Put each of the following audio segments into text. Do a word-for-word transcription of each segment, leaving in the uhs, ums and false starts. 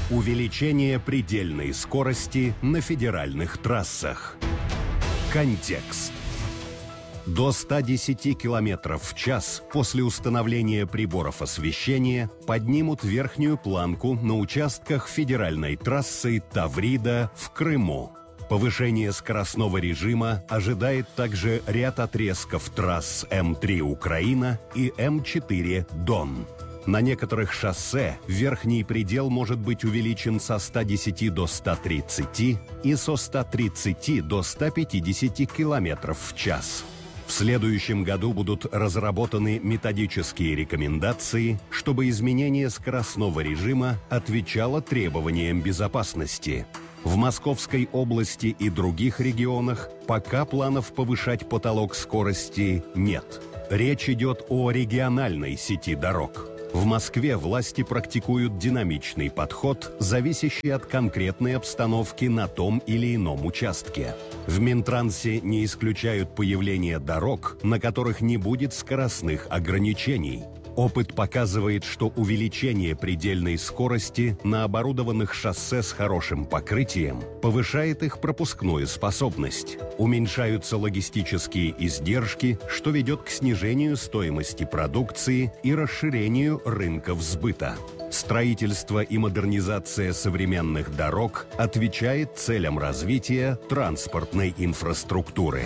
Увеличение предельной скорости на федеральных трассах. Контекст. До ста десяти километров в час после установления приборов освещения поднимут верхнюю планку на участках федеральной трассы Таврида в Крыму. Повышение скоростного режима ожидает также ряд отрезков трасс М три «Украина» и М четыре «Дон». На некоторых шоссе верхний предел может быть увеличен со ста десяти до ста тридцати и со ста тридцати до ста пятидесяти километров в час. В следующем году будут разработаны методические рекомендации, чтобы изменение скоростного режима отвечало требованиям безопасности. В Московской области и других регионах пока планов повышать потолок скорости нет. Речь идет о региональной сети дорог. В Москве власти практикуют динамичный подход, зависящий от конкретной обстановки на том или ином участке. В Минтрансе не исключают появление дорог, на которых не будет скоростных ограничений. Опыт показывает, что увеличение предельной скорости на оборудованных шоссе с хорошим покрытием повышает их пропускную способность. Уменьшаются логистические издержки, что ведет к снижению стоимости продукции и расширению рынков сбыта. Строительство и модернизация современных дорог отвечает целям развития транспортной инфраструктуры.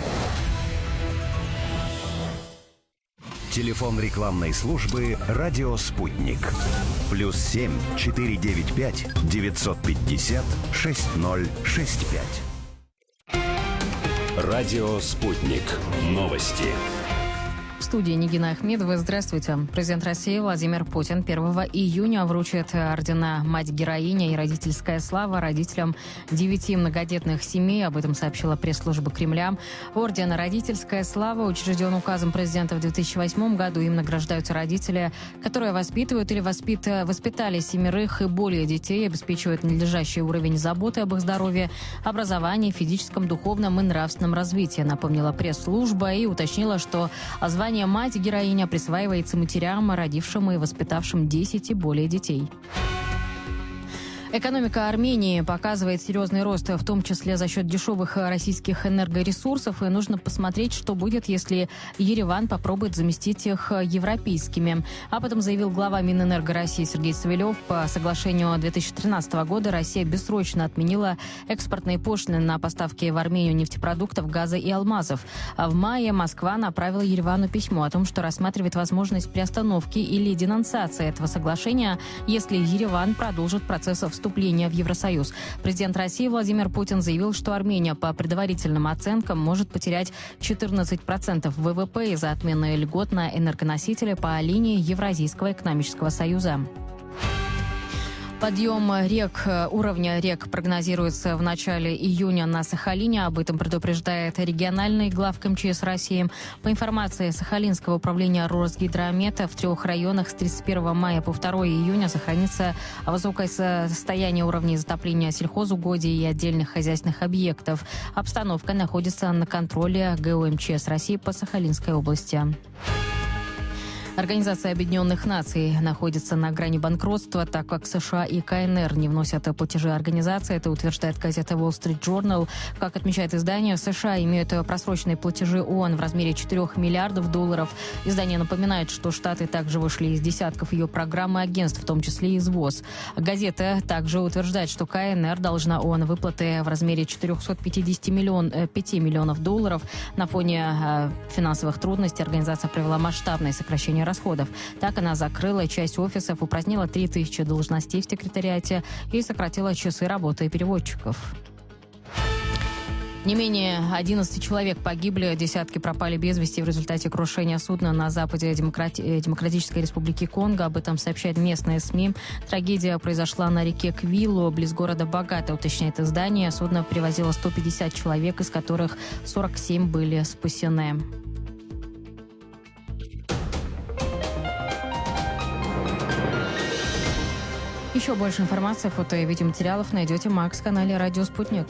Телефон рекламной службы «Радио Спутник». Плюс семь четыре девять пять девятьсот пятьдесят шесть ноль шесть пять. Радио Спутник. Новости. В студии Нигина Ахмедова. Здравствуйте. Президент России Владимир Путин первого июня вручит ордена «Мать-героиня» и «Родительская слава» родителям девяти многодетных семей. Об этом сообщила пресс-служба Кремля. Орден «Родительская слава» учрежден указом президента в две тысячи восьмом году. Им награждаются родители, которые воспитывают или воспит... воспитали семерых и более детей, обеспечивают надлежащий уровень заботы об их здоровье, образовании, физическом, духовном и нравственном развитии, напомнила пресс-служба и уточнила, что звание «Мать-героиня» присваивается матерям, родившим и воспитавшим десять и более детей. Экономика Армении показывает серьезный рост, в том числе за счет дешевых российских энергоресурсов. И нужно посмотреть, что будет, если Ереван попробует заместить их европейскими. Об этом заявил глава Минэнерго России Сергей Савельев. По соглашению две тысячи тринадцатого года Россия бессрочно отменила экспортные пошлины на поставки в Армению нефтепродуктов, газа и алмазов. А в мае Москва направила Еревану письмо о том, что рассматривает возможность приостановки или денонсации этого соглашения, если Ереван продолжит процесс вступления вступления в Евросоюз. Президент России Владимир Путин заявил, что Армения по предварительным оценкам может потерять четырнадцать процентов вэ вэ пэ из-за отмены льгот на энергоносители по линии Евразийского экономического союза. Подъем рек, уровня рек прогнозируется в начале июня на Сахалине. Об этом предупреждает региональный главк эм че эс России. По информации Сахалинского управления Росгидромета, в трех районах с тридцать первого мая по второго июня сохранится высокое состояние уровней затопления сельхозугодий и отдельных хозяйственных объектов. Обстановка находится на контроле гэ у эм че эс России по Сахалинской области. Организация Объединенных Наций находится на грани банкротства, так как США и ка эн эр не вносят платежи организации. Это утверждает газета Wall Street Journal. Как отмечает издание, США имеют просроченные платежи ООН в размере четырёх миллиардов долларов. Издание напоминает, что Штаты также вышли из десятков ее программ и агентств, в том числе и из ВОЗ. Газета также утверждает, что ка эн эр должна ООН выплаты в размере четырехсот пятидесяти миллионов долларов. На фоне э, финансовых трудностей организация провела масштабное сокращение расходов. Так она закрыла часть офисов, упразднила три тысячи должностей в секретариате и сократила часы работы переводчиков. Не менее одиннадцати человек погибли, десятки пропали без вести в результате крушения судна на западе Демократи... Демократической Республики Конго. Об этом сообщает местные СМИ. Трагедия произошла на реке Квилу, близ города Богата, уточняет издание. Судно перевозило сто пятьдесят человек, из которых сорок семь были спасены. Еще больше информации, фото и видеоматериалов найдете в Макс-канале «Радио Спутник».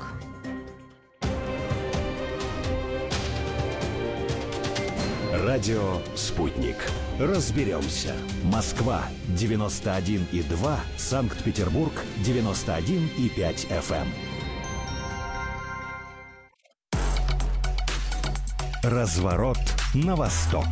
Радио «Спутник». разберемся. Москва девяносто один и два, Санкт-Петербург девяносто один и пять эф эм. Разворот на восток.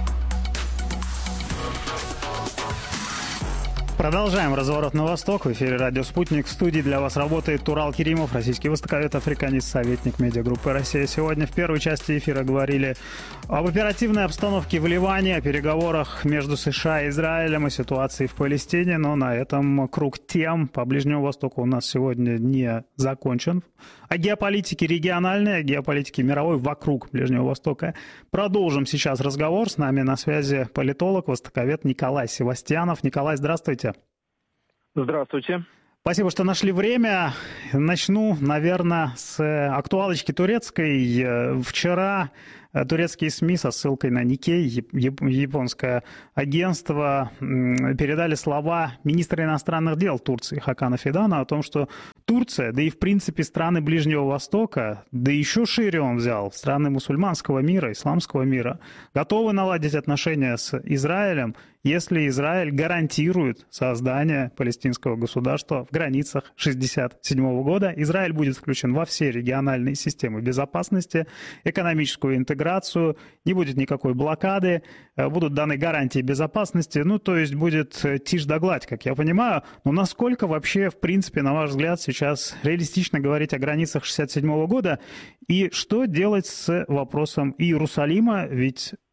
Продолжаем разворот на восток. В эфире «Радио Спутник». В студии для вас работает Турал Керимов, российский востоковед, африканист, советник медиагруппы «Россия». Сегодня в первой части эфира говорили об оперативной обстановке в Ливане, о переговорах между США и Израилем, о ситуации в Палестине. Но на этом круг тем по Ближнему Востоку у нас сегодня не закончен. О геополитике региональной, о геополитике мировой вокруг Ближнего Востока продолжим сейчас разговор. С нами на связи политолог, востоковед Николай Севастьянов. Николай, здравствуйте. Здравствуйте. Спасибо, что нашли время. Начну, наверное, с актуалочки турецкой. Вчера турецкие СМИ со ссылкой на Никей, японское агентство, передали слова министра иностранных дел Турции Хакана Фидана о том, что Турция, да и в принципе страны Ближнего Востока, да еще шире он взял, страны мусульманского мира, исламского мира, готовы наладить отношения с Израилем, если Израиль гарантирует создание палестинского государства в границах шестьдесят седьмого года. Израиль будет включен во все региональные системы безопасности, экономическую интеграцию, не будет никакой блокады, будут даны гарантии безопасности, ну, то есть будет тишь да гладь, как я понимаю. Но насколько вообще, в принципе, на ваш взгляд, сейчас реалистично говорить о границах шестьдесят седьмого года? И что делать с вопросом Иерусалима? Ведь